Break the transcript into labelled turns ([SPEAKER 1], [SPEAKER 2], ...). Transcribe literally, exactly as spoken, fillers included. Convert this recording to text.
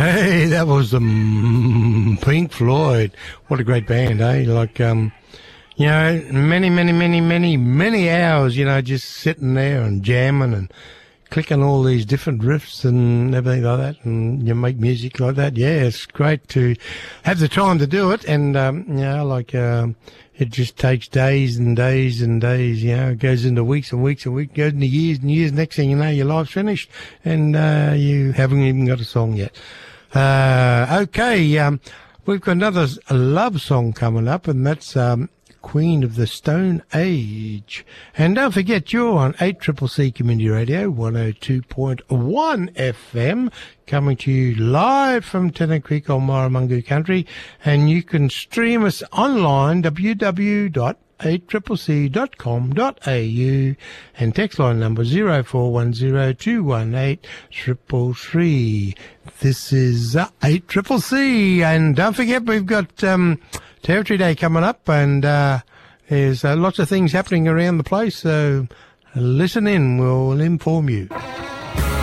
[SPEAKER 1] Hey, that was um, Pink Floyd. What a great band, eh? Like, um, you know, many, many, many, many, many hours, you know, just sitting there and jamming and clicking all these different riffs and everything like that, and you make music like that. Yeah, it's great to have the time to do it, and, um, you know, like, um, it just takes days and days and days, you know, it goes into weeks and weeks and weeks, goes into years and years. Next thing you know, your life's finished and, uh, you haven't even got a song yet. Uh, okay, um, we've got another love song coming up, and that's, um, Queen of the Stone Age. And don't forget, you're on eight C C C Community Radio, one oh two point one F M, coming to you live from Tennant Creek on Maramungu Country, and you can stream us online, w w w dot eight c c c dot com dot a u, and text line number zero four one zero two one eight triple three. This is uh, eight C C C, and don't forget, we've got um, Territory Day coming up, and uh, there's uh, lots of things happening around the place, so listen in, we'll inform you.